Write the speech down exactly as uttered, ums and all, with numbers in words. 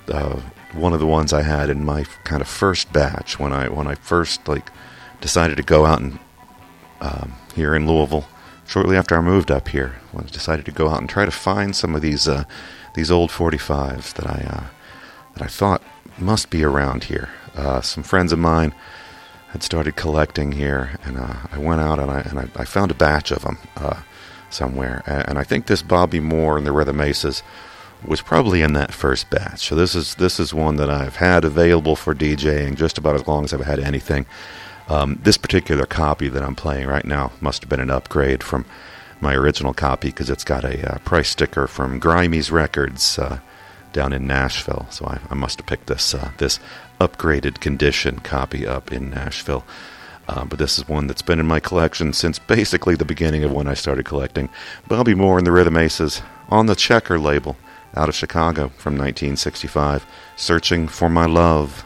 uh, one of the ones I had in my kind of first batch when I when I first like decided to go out and um, here in Louisville. Shortly after I moved up here, I decided to go out and try to find some of these uh, these old forty-fives that I uh, that I thought must be around here. Uh, some friends of mine had started collecting here, and uh, I went out and I and I, I found a batch of them uh, somewhere. And, and I think this Bobby Moore and the Rhythm Aces was probably in that first batch. So this is this is one that I've had available for DJing just about as long as I've had anything. Um, this particular copy that I'm playing right now must have been an upgrade from my original copy because it's got a uh, price sticker from Grimey's Records uh, down in Nashville. So I, I must have picked this uh, this upgraded condition copy up in Nashville. Uh, but this is one that's been in my collection since basically the beginning of when I started collecting. Bobby Moore and the Rhythm Aces on the Checker label out of Chicago from nineteen sixty-five, Searching for My Love.